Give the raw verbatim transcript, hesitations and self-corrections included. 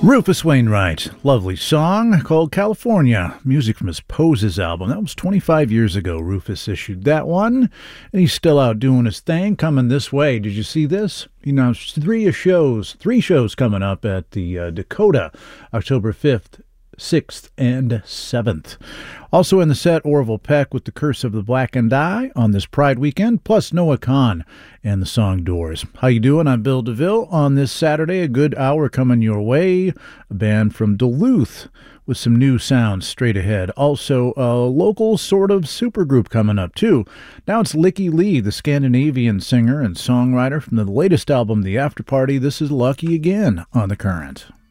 Rufus Wainwright, lovely song called California, music from his Poses album. That was twenty-five years ago. Rufus issued that one, and he's still out doing his thing. Coming this way, did you see this? He announced three shows, three shows coming up at the uh, Dakota, October fifth, sixth, and seventh. Also in the set, Orville Peck with The Curse of the Blackened Eye on this Pride weekend, plus Noah Kahan and the song Doors. How you doing? I'm Bill DeVille. On this Saturday, a good hour coming your way. A band from Duluth with some new sounds straight ahead. Also, a local sort of supergroup coming up, too. Now it's Lykke Li, the Scandinavian singer and songwriter from the latest album, The After Party. This is Lucky Again on The Current.